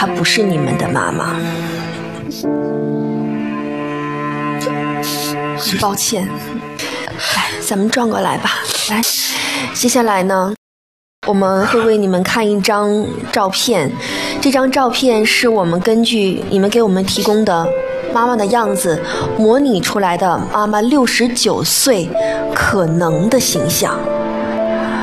她不是你们的妈妈。很抱歉，来，咱们转过来吧。来，接下来呢，我们会为你们看一张照片。这张照片是我们根据你们给我们提供的妈妈的样子模拟出来的妈妈69岁可能的形象。